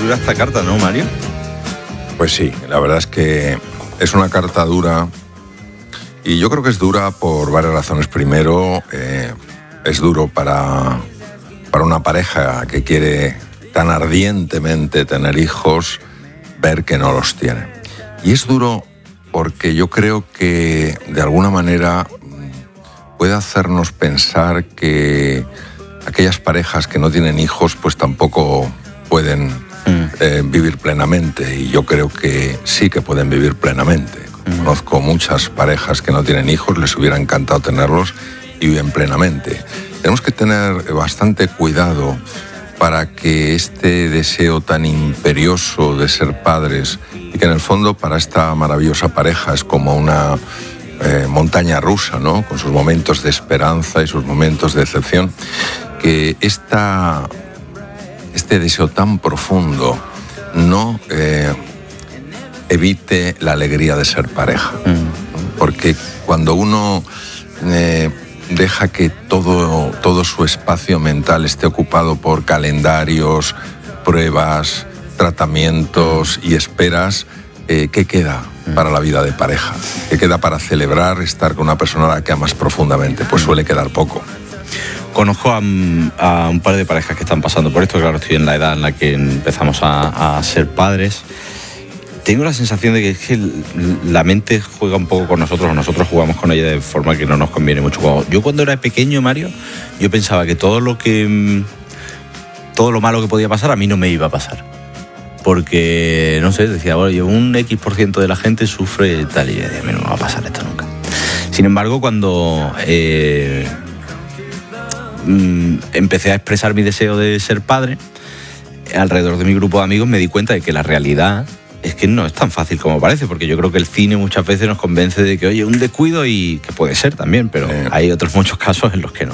dura esta carta, ¿no, Mario? Pues sí, la verdad es que es una carta dura y yo creo que es dura por varias razones. Primero, es duro para una pareja que quiere tan ardientemente tener hijos, ver que no los tiene. Y es duro porque yo creo que de alguna manera puede hacernos pensar que aquellas parejas que no tienen hijos pues tampoco pueden vivir plenamente, y yo creo que sí que pueden vivir plenamente. Conozco muchas parejas que no tienen hijos, les hubiera encantado tenerlos y viven plenamente. Tenemos que tener bastante cuidado para que este deseo tan imperioso de ser padres, y que en el fondo para esta maravillosa pareja es como una montaña rusa, ¿no?, con sus momentos de esperanza y sus momentos de decepción, que este deseo tan profundo no evite la alegría de ser pareja. Porque cuando uno deja que todo su espacio mental esté ocupado por calendarios, pruebas, tratamientos y esperas, ¿qué queda para la vida de pareja? ¿Qué queda para celebrar estar con una persona a la que amas profundamente? Pues suele quedar poco. Conozco a un par de parejas que están pasando por esto. Claro, estoy en la edad en la que empezamos a ser padres. Tengo la sensación de que es que la mente juega un poco con nosotros, o nosotros jugamos con ella de forma que no nos conviene mucho. Yo cuando era pequeño, Mario, yo pensaba que todo lo malo que podía pasar a mí no me iba a pasar. Porque, no sé, decía, bueno, yo un X% de la gente sufre tal, y a mí no me va a pasar esto nunca. Sin embargo, cuando empecé a expresar mi deseo de ser padre, alrededor de mi grupo de amigos me di cuenta de que la realidad es que no es tan fácil como parece, porque yo creo que el cine muchas veces nos convence de que, oye, un descuido, y que puede ser también, pero hay otros muchos casos en los que no.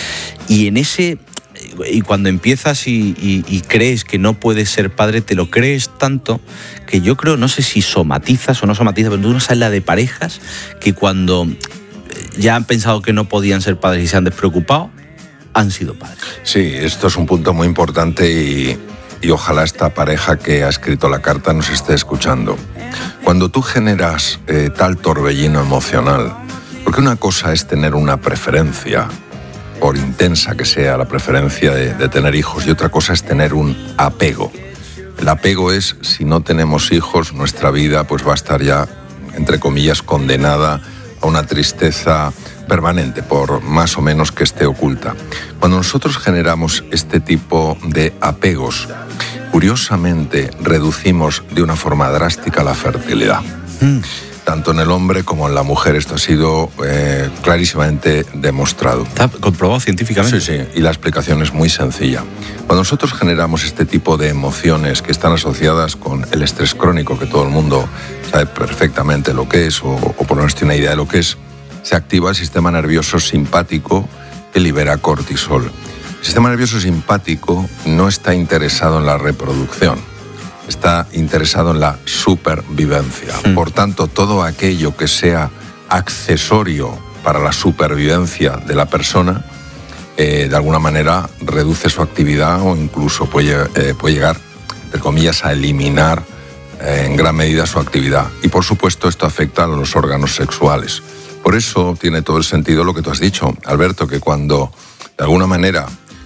Y cuando empiezas y crees que no puedes ser padre, te lo crees tanto que yo creo, no sé si somatizas o no somatizas, pero tú no sabes la de parejas que cuando ya han pensado que no podían ser padres y se han despreocupado, han sido padres. Sí, esto es un punto muy importante y ojalá esta pareja que ha escrito la carta nos esté escuchando. Cuando tú generas tal torbellino emocional, porque una cosa es tener una preferencia, por intensa que sea la preferencia de tener hijos, y otra cosa es tener un apego. El apego es, si no tenemos hijos, nuestra vida pues va a estar ya, entre comillas, condenada a una tristeza permanente, por más o menos que esté oculta. Cuando nosotros generamos este tipo de apegos, curiosamente reducimos de una forma drástica la fertilidad. Tanto en el hombre como en la mujer. Esto ha sido clarísimamente demostrado. ¿Está comprobado científicamente? Sí, y la explicación es muy sencilla. Cuando nosotros generamos este tipo de emociones que están asociadas con el estrés crónico, que todo el mundo sabe perfectamente lo que es, o por lo menos tiene una idea de lo que es, se activa el sistema nervioso simpático, que libera cortisol. El sistema nervioso simpático no está interesado en la reproducción, está interesado en la supervivencia. Por tanto, todo aquello que sea accesorio para la supervivencia de la persona, de alguna manera reduce su actividad, o incluso puede llegar, entre comillas, a eliminar en gran medida su actividad. Y por supuesto esto afecta a los órganos sexuales. Por eso tiene todo el sentido lo que tú has dicho, Alberto, que cuando de alguna manera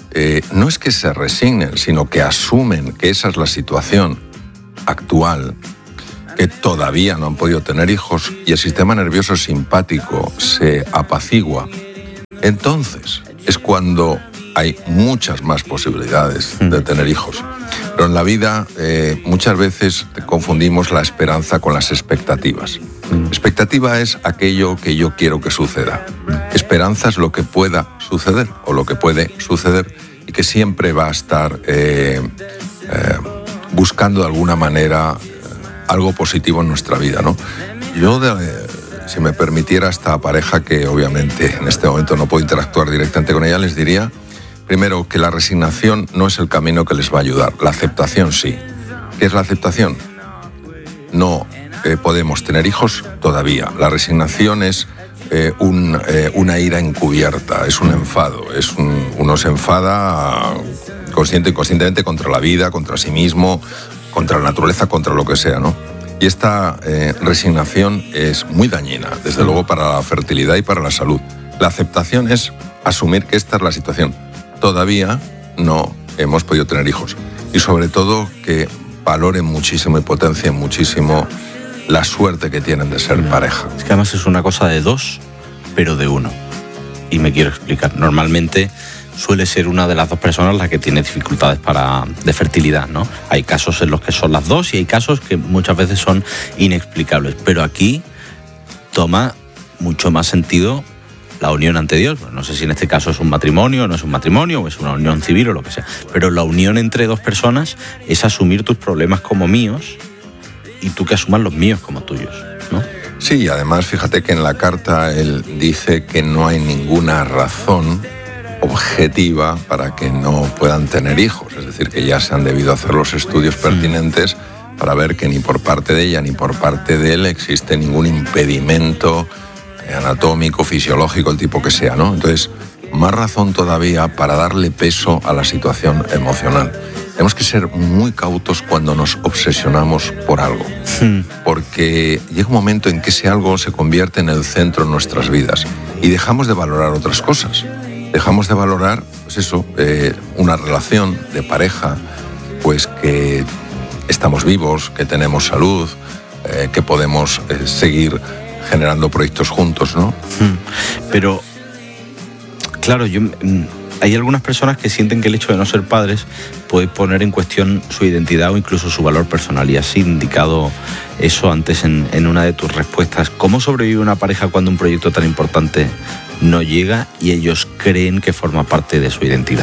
no es que se resignen, sino que asumen que esa es la situación actual, que todavía no han podido tener hijos, y el sistema nervioso simpático se apacigua, entonces es cuando hay muchas más posibilidades de tener hijos. Pero en la vida muchas veces confundimos la esperanza con las expectativas. Expectativa es aquello que yo quiero que suceda. Esperanza es lo que pueda suceder, o lo que puede suceder, y que siempre va a estar buscando de alguna manera algo positivo en nuestra vida, ¿no? Yo, si me permitiera, esta pareja, que obviamente en este momento no puedo interactuar directamente con ella, les diría, primero, que la resignación no es el camino que les va a ayudar. La aceptación sí. ¿Qué es la aceptación? No podemos tener hijos todavía. La resignación es una ira encubierta, es un enfado. Uno se enfada consciente o inconscientemente, contra la vida, contra sí mismo, contra la naturaleza, contra lo que sea, ¿no? Y esta resignación es muy dañina, desde luego para la fertilidad y para la salud. La aceptación es asumir que esta es la situación. Todavía no hemos podido tener hijos. Y sobre todo que valoren muchísimo y potencien muchísimo la suerte que tienen de ser pareja. Es que además es una cosa de dos, pero de uno. Y me quiero explicar. Normalmente suele ser una de las dos personas la que tiene dificultades de fertilidad, ¿no? Hay casos en los que son las dos y hay casos que muchas veces son inexplicables. Pero aquí toma mucho más sentido la unión ante Dios. No sé si en este caso es un matrimonio o no es un matrimonio, o es una unión civil o lo que sea. Pero la unión entre dos personas es asumir tus problemas como míos y tú que asumas los míos como tuyos, ¿no? Sí, y además fíjate que en la carta él dice que no hay ninguna razón objetiva para que no puedan tener hijos. Es decir, que ya se han debido hacer los estudios pertinentes para ver que ni por parte de ella ni por parte de él existe ningún impedimento anatómico, fisiológico, el tipo que sea, ¿no? Entonces, más razón todavía para darle peso a la situación emocional. Tenemos que ser muy cautos cuando nos obsesionamos por algo, porque llega un momento en que ese algo se convierte en el centro de nuestras vidas y dejamos de valorar otras cosas. Dejamos de valorar, pues eso, una relación de pareja, pues que estamos vivos, que tenemos salud, que podemos seguir generando proyectos juntos, ¿no? Pero, claro, hay algunas personas que sienten que el hecho de no ser padres puede poner en cuestión su identidad o incluso su valor personal. Y has indicado eso antes en una de tus respuestas. ¿Cómo sobrevive una pareja cuando un proyecto tan importante no llega y ellos creen que forma parte de su identidad?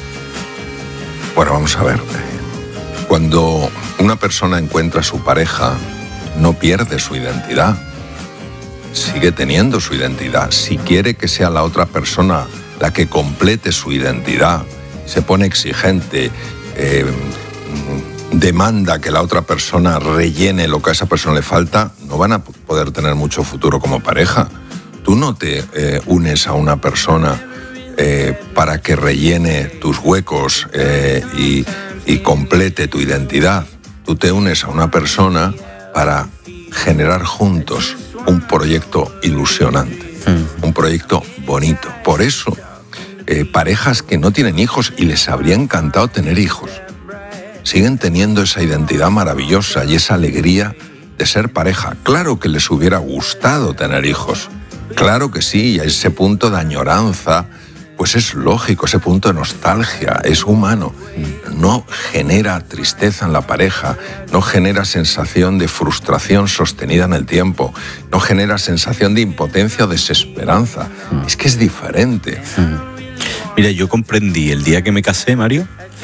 Bueno, vamos a ver. Cuando una persona encuentra a su pareja, no pierde su identidad. Sigue teniendo su identidad. Si quiere que sea la otra persona la que complete su identidad, se pone exigente, demanda que la otra persona rellene lo que a esa persona le falta, no van a poder tener mucho futuro como pareja. Tú no te unes a una persona para que rellene tus huecos y complete tu identidad. Tú te unes a una persona para generar juntos un proyecto ilusionante, un proyecto bonito. Por eso, parejas que no tienen hijos y les habría encantado tener hijos, siguen teniendo esa identidad maravillosa y esa alegría de ser pareja. Claro que les hubiera gustado tener hijos, claro que sí, y ese punto de añoranza, pues es lógico, ese punto de nostalgia, es humano. No genera tristeza en la pareja, no genera sensación de frustración sostenida en el tiempo, no genera sensación de impotencia o desesperanza. Es que es diferente. Mira, yo comprendí el día que me casé, Mario,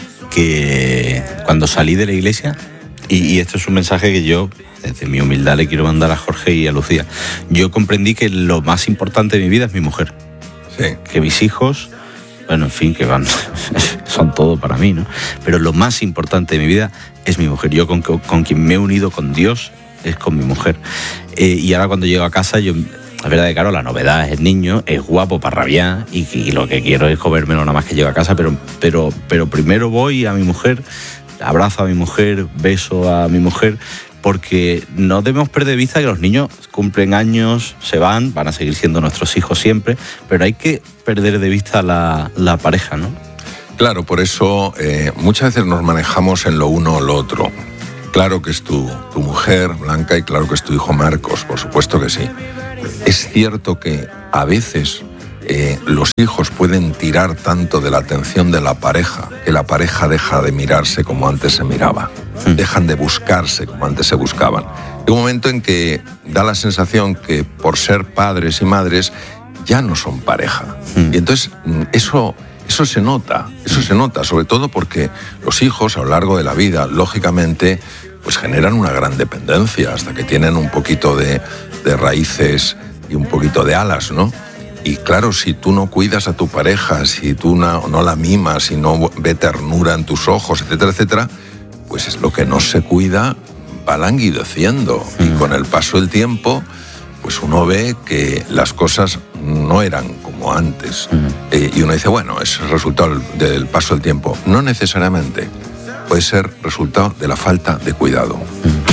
que cuando salí de la iglesia, y esto es un mensaje que yo, desde mi humildad, le quiero mandar a Jorge y a Lucía, yo comprendí que lo más importante de mi vida es mi mujer. Sí. Que mis hijos, bueno, en fin, que son todo para mí, ¿no? Pero lo más importante de mi vida es mi mujer. Yo con quien me he unido con Dios es con mi mujer. Y ahora cuando llego a casa, es verdad que claro, la novedad es el niño, es guapo para rabiar y lo que quiero es comérmelo nada más que llego a casa, pero primero voy a mi mujer, abrazo a mi mujer, beso a mi mujer, porque no debemos perder de vista que los niños cumplen años, se van a seguir siendo nuestros hijos siempre, pero hay que perder de vista la pareja, ¿no? Claro, por eso muchas veces nos manejamos en lo uno o lo otro. Claro que es tu mujer, Blanca, y claro que es tu hijo Marcos, por supuesto que sí. Es cierto que a veces los hijos pueden tirar tanto de la atención de la pareja que la pareja deja de mirarse como antes se miraba. Dejan de buscarse como antes se buscaban. Hay un momento en que da la sensación que por ser padres y madres ya no son pareja. Y entonces eso se nota, sobre todo porque los hijos a lo largo de la vida, lógicamente, pues generan una gran dependencia hasta que tienen un poquito de raíces y un poquito de alas, ¿no? Y claro, si tú no cuidas a tu pareja, si tú no la mimas, si no ve ternura en tus ojos, etcétera, etcétera, pues es lo que no se cuida va languideciendo. Y con el paso del tiempo, pues uno ve que las cosas no eran como como antes. Y uno dice, bueno, es el resultado del paso del tiempo. No necesariamente. Puede ser resultado de la falta de cuidado.